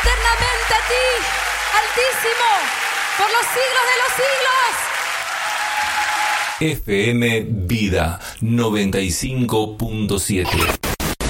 eternamente a ti, Altísimo, por los siglos de los siglos. FM Vida 95.7.